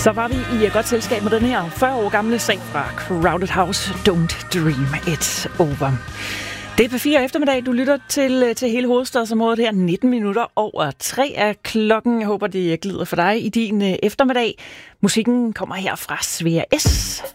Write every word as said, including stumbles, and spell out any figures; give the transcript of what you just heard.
Så var vi i et godt selskab med den her fyrre år gamle sang fra Crowded House, Don't Dream It's Over. Det er P fire eftermiddag, du lytter til, til hele hovedstadsområdet her, nitten minutter over tre af klokken. Jeg håber, det glider for dig i din eftermiddag. Musikken kommer her fra Svea S.